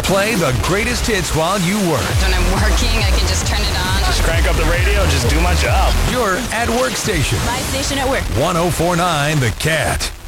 Play the greatest hits while you work. When I'm working, I can just turn it on. Just crank up the radio, just do my job. Your at work station. My station at work. 104.9 The Cat.